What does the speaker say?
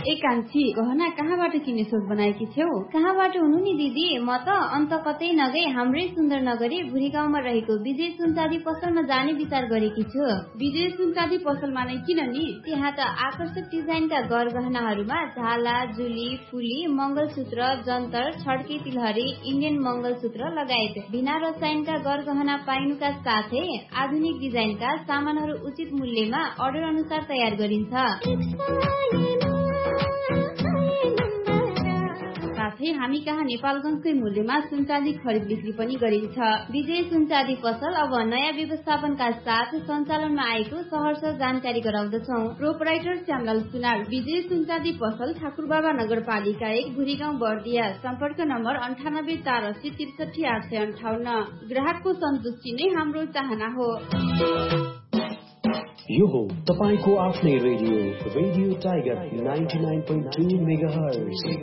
एकांक्षी गहना कहाँबाट किन्ने सोच बनाएकी छौ? कहाँबाट हुनु नि दिदी, म त अन्त कतै नगई हाम्रै सुन्दर नगरी भुरी गाउँमा रहेको विजय सुनचाँदी पसलमा जाने विचार गरेकी छु। विजय सुनचाँदी पसलमा नै किन नि? त्यहाँ त आकर्षक डिजाइनका गहनाहरूमा झाला, जुली, फुली, मंगलसूत्र, जन्तर, छड्के तिलहरी, इन्डियन मंगलसूत्र लगायत बिना रसायनका गहना पाइनुका साथै आधुनिक डिजाइनका सामानहरू उचित मूल्यमा अर्डर अनुसार तयार गरिन्छ। साथै हामी कहाँ नेपालगञ्जकै मूल्यमा सुनचाँदी खरिद बिक्री पनि गरिन्छ। विजय सुनचाँदी पसल अब नयाँ व्यवस्थापनका साथ सञ्चालनमा आएको सहर्ष जानकारी गराउँदछौ। प्रोपराइटर श्यामलाल सुनार, विजय सुनचाँदी पसल, ठाकुरबाबा नगरपालिका 1, भुरीगाउँ, बर्दिया। सम्पर्क नम्बर 9848063858। ग्राहकको सन्तुष्टि नै हाम्रो चाहना हो। यो हो तपाईको आफ्नै रेडियो टाइगर 99.2 मेगाहर्ज।